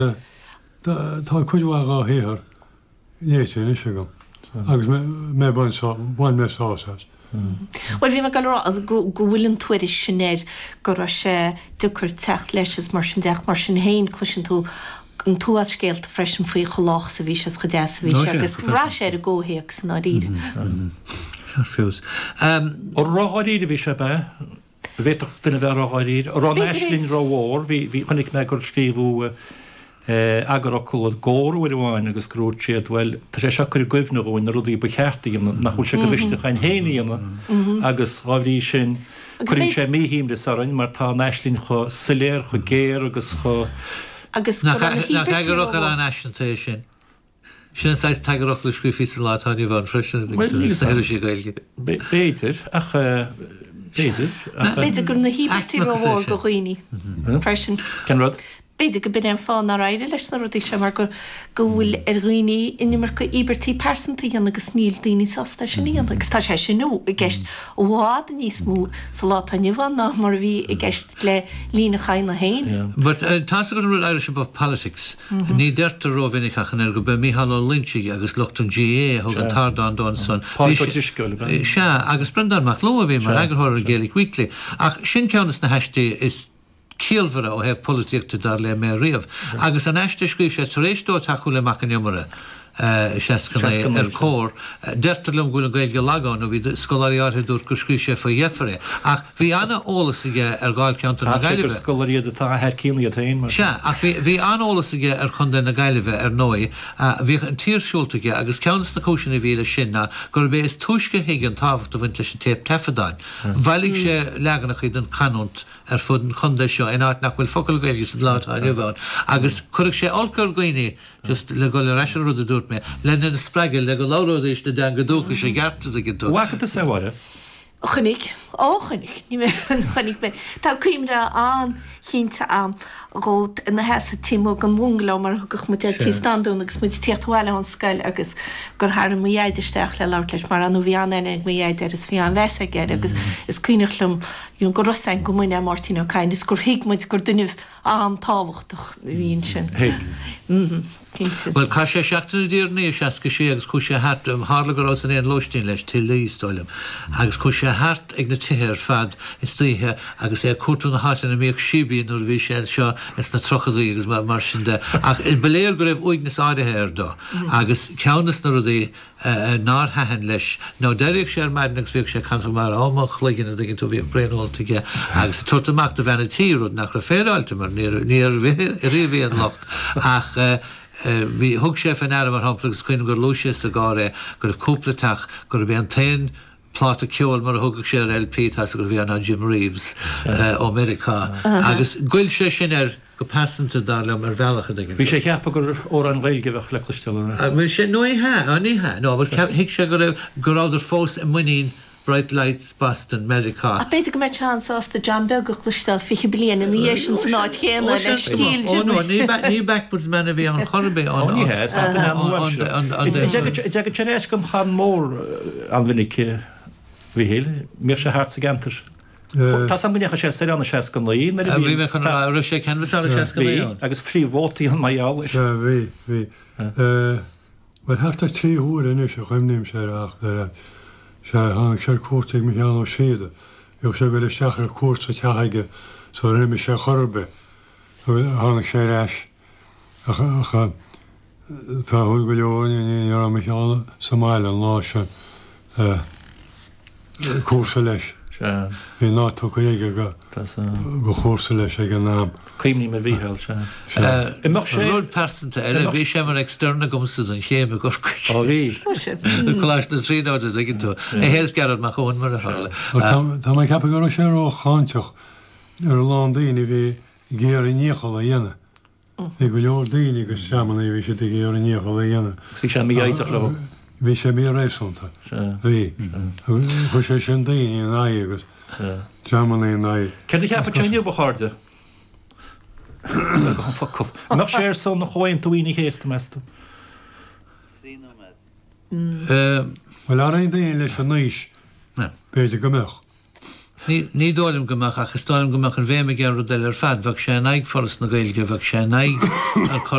Tá chuidhá híar níos is go. Agus mé bhain mé sáás. Well, bhí me go bhfuiln tuairis sinnéid go sé dúcur techt leis mar sin deach mar sin héin cluisisin tú an túad scéalt freisin faoi cholách sa bhí go de bhí agus rá sé a ggóhéach san áíre. Fiús. Ó rááíide bhí sé be, bhéach duna bheith rááíd, rá eislín ráhór, bhí chunig me gur scríbú agarachil góir bháin agus grúd siad bhfuil tá sé seachar goibhna bháin na rudí bechearttaí nachhfuil se go bhiste chain héanaíana agus ráhí sin chuann sé míhíim de sarin mar tá eislín chu siléir chu géir agus chu agus agarach an eisnta sin. Sin sais tagarach le scrífií sa látáí bhán freisin sé gailge. Béidir ach Béidir gur na híbetí ráhór go chuoine freisin. Ken Beidir go bin an fáin á raide leis na rudí sé mar go bhfuil rií inimar go ibertí persantaí an agus níl daoine sasta sinníon agus tá sé sin nó i gceist óhád a níos mú sa látainehhan ná mar bhí i gceist le lína chain na hain. But tá go rud Irish of politics ní deirta róhinnicachan go be Mícheál Ó Lynchí agus Luchtún GA thug an Tardán Donson. Se agus Brendan McLuhan bhí mar agurthir a Gaelic Weekly ach sin ceannas na heistí is Kielvera ó hef politíochtta dar le mé riamh. Agus an eiste scríb sé rééistó taú le mac an iomara seacanna cór, deirtalum gúil an gailge lagán ó bhí scoláíarthe dúr go scríb sé fa dhéfare. Ach bhí anna ólas aige gáil ceantar na gaiileh. Scoláíad atá head cínaí a tain. Se, ach bhí anolalas aige chunda na gaiileh nói, bhí an tírsúltaige agus ceannas na cóisina bhíle sinna gur bé is túisce hiig an táhacht a bhaint leis an téip tefadáin. Bhailig sé leganach iad an canúnt fud an chunda seo in áit nach bhfuil focail gailge san látáin bhán. Agus chuirigh sé olcar gaoine just le go le reisir rud a dúirt me, lenne na spregil le go láródéis de den godócha sé garta a gintú. Wacad a saoire? Chunig, ní mé chunig be. Tá cuimra an chénta an ród in na heasa tímó go múnglá mar thugach mu tí standún agus mu tíochtáile an scail agus gur thar an muéidirsteach le láir leis mar an bhíanana muéidir is bhí an bheisa geir agus is cuiinelum go rosain go muine Martin O'Kain is gur hiigmuid gur duineh an táhachtach bhíon sin. Well, cá sé seachtaí díirní seaca sé agus chu sé hart hála go rás an éon loistín leis til lístáilm. Agus chu sé hart ag na tíir fad is títhe agus cuatú na hána méoh sibíon nó bhí sé seo is na trochadaí agus mar sin de. Ach is beléir go raibh uignas áirithe ar dó. Agus ceannas na rudaí ná hahan leis. Ná deirigh sé meidnagus bhíh sé cansa mar ámach ligin a dginn tú bhí breanoltaige agus tuairtamach do bhena tíúd nach ra féráilte mar níor riomhíon locht ach bhí thug sé fan air mar haplagus cuioine gur lúise a gáre gur cúplateach gur bhí an tain plát a ceol mar a thugah sé ar LP tá gur bhí an Jim Reeves ó America agus gcuil sé sin ar go passanta dar le mar bhealacha dginn. Bhí sé cheappa gur ó an ghailge bheith leiclistelna. Bhí sé nuíthe, nó hiic sé gur áidir fós i muín Bright Lights Boston Medica. A beidir go me chance as the John Bergach listal fiche blian in the Asian not here le stíl. Oh no, ní backwards man a bhí an chorbé on. Yes, jag chenes kom ha mór an vinnig vi hel mir se hart genter. Tá sam bin sé sé an sé gan lí. Vi me kan ra sé ken sé gan. Agus frí vóti an maiall. Vi. Wat hart er 3 uur in is chuimnim sé ach sé hang sé cuairteigh Mícheál Ó Siada. Ag sé bhfuil isteach ar cuairt sa teaige so réimi sé chorbe. Hang sé leis tá thug go leoin ar Mícheál Somáile an lá se cuasa leis. Bhí nátá go dhéige go chósa leis ag an náam. Cuimní mar bhíhall se. Rud persanta bhí sé mar externa gomsa an chéime gur bhí. Choláis na tríáide a ginn tú. Héas garad mar chun mar a hála. Tá mai cepa go sé ó cháinteach ar a lán daoine bhí géar i níochail a dhéine. I go leor daoine agus seamanna bhí sé géar i níochail a dhéine. Sí sé míhéiteach le. Bhí sé mí rééisúnta. Bhí. Chu sé sin daoine an aige agus seamanna an aige. Ceir ceappa teine bháde? Nach sé son nach choin túoine héasta measta. Well ar ein daon leis an níos beidir go meach. Ní dólim gomach achas dólim gomach an bhéime gearú deil ar fad, bhag sé naig forras na gailge, bhag sé naig